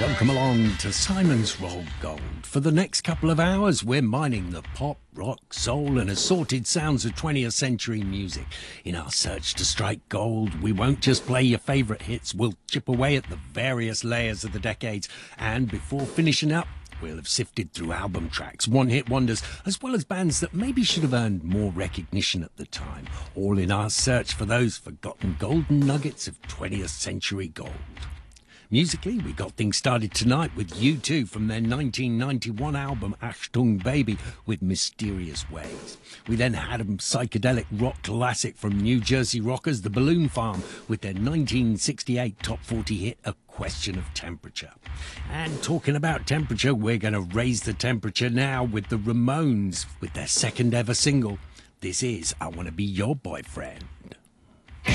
Welcome along to Simon's Roll Gold. For the next couple of hours, we're mining the pop, rock, soul and assorted sounds of 20th century music. In our search to strike gold, we won't just play your favourite hits, we'll chip away at the various layers of the decades. And before finishing up, we'll have sifted through album tracks, one-hit wonders, as well as bands that maybe should have earned more recognition at the time, all in our search for those forgotten golden nuggets of 20th century gold. Musically, we got things started tonight with U2 from their 1991 album Achtung Baby with Mysterious Ways. We then had a psychedelic rock classic from New Jersey rockers The Balloon Farm with their 1968 top 40 hit A Question of Temperature. And talking about temperature, we're going to raise the temperature now with the Ramones with their second ever single. This is I Want to Be Your Boyfriend.